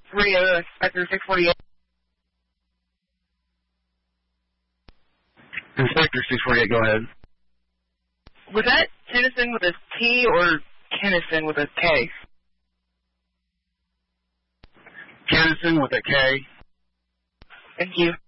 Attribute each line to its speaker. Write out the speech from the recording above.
Speaker 1: Rio, Inspector 648.
Speaker 2: Inspector 648, go ahead.
Speaker 1: Was that Tennyson with a T or Kennison with a K?
Speaker 2: Kennison with a K.
Speaker 1: Thank you.